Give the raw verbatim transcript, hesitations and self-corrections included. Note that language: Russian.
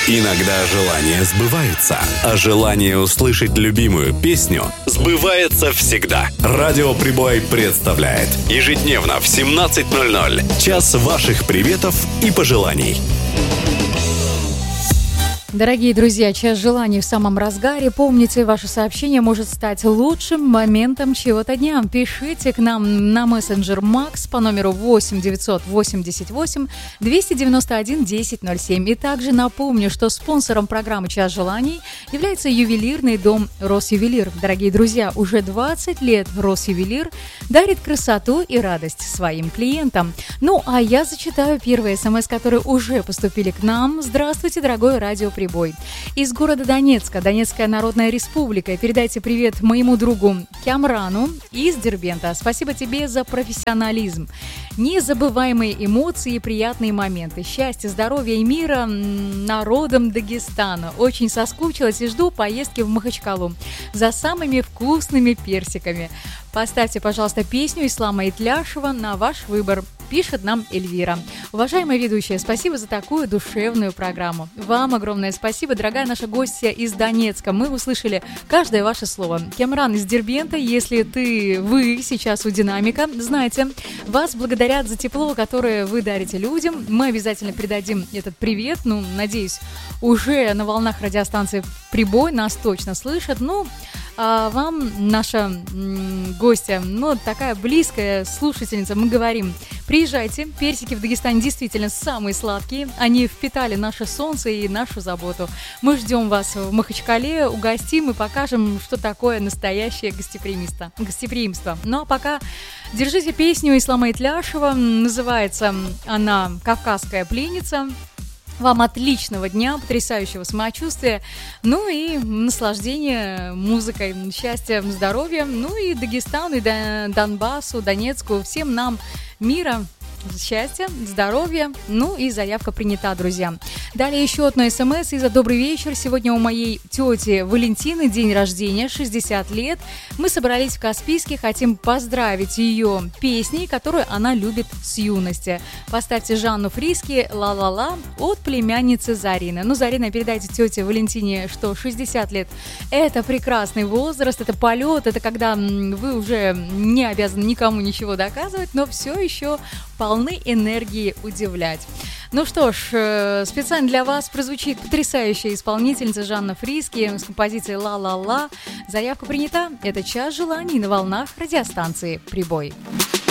Иногда желания сбываются, а желание услышать любимую песню сбывается всегда. Радио Прибой представляет ежедневно в семнадцать ноль ноль час ваших приветов и пожеланий. Дорогие друзья, час желаний в самом разгаре. Помните, ваше сообщение может стать лучшим моментом чего-то дня. Пишите к нам на мессенджер Макс по номеру восемь девятьсот восемьдесят восемь двести девяносто один десять ноль семь. И также напомню, что спонсором программы «Час желаний» является ювелирный дом «Росювелир». Дорогие друзья, уже двадцать лет «Росювелир» дарит красоту и радость своим клиентам. Ну, а я зачитаю первые смс, которые уже поступили к нам. Здравствуйте, дорогое радио Прибой. Из города Донецка, Донецкая Народная Республика. Передайте привет моему другу Кямрану из Дербента. Спасибо тебе за профессионализм. Незабываемые эмоции и приятные моменты. Счастья, здоровья и мира народам Дагестана. Очень соскучилась и жду поездки в Махачкалу за самыми вкусными персиками. Поставьте, пожалуйста, песню Ислама Итляшева на ваш выбор. Пишет нам Эльвира. Уважаемая ведущая, спасибо за такую душевную программу. Вам огромное спасибо, дорогая наша гостья из Донецка. Мы услышали каждое ваше слово. Кемран из Дербента, если ты, вы сейчас у Динамика, знаете, вас благодарят за тепло, которое вы дарите людям. Мы обязательно передадим этот привет. Ну, надеюсь, уже на волнах радиостанции Прибой нас точно слышат. Ну, а вам наша м, гостья, ну, такая близкая слушательница, мы говорим, приезжайте, персики в Дагестане действительно самые сладкие, они впитали наше солнце и нашу заботу. Мы ждем вас в Махачкале, угостим и покажем, что такое настоящее гостеприимство. гостеприимство. Ну, а пока держите песню Ислама Итляшева, называется она «Кавказская пленница». Вам отличного дня, потрясающего самочувствия, ну и наслаждения музыкой, счастья, здоровья, ну и Дагестану, и Донбассу, Донецку, всем нам мира, счастья, здоровья, ну и заявка принята, друзья. Далее еще одно смс из-за «Добрый вечер». Сегодня у моей тети Валентины день рождения, шестьдесят лет. Мы собрались в Каспийске, хотим поздравить ее песней, которую она любит с юности. Поставьте Жанну Фриски «Ла-ла-ла» от племянницы Зарины. Ну, Зарина, передайте тете Валентине, что шестьдесят лет – это прекрасный возраст, это полет, это когда вы уже не обязаны никому ничего доказывать, но все еще полны энергии удивлять. Ну что ж, специально для вас прозвучит потрясающая исполнительница Жанна Фриски с композицией «Ла-ла-ла». Заявка принята. Это «Час желаний» на волнах радиостанции «Прибой».